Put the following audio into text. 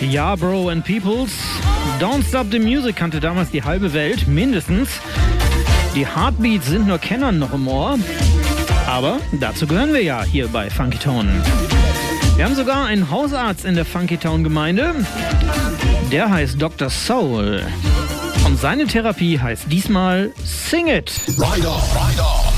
Ja, Bro and Peoples. Don't Stop the Music kannte damals die halbe Welt, mindestens. Die Heartbeats sind nur Kennern noch im Ohr. Aber dazu gehören wir ja hier bei Funky Town. Wir haben sogar einen Hausarzt in der Funky Town Gemeinde. Der heißt Dr. Soul. Und seine Therapie heißt diesmal Sing It. Ride on, ride on.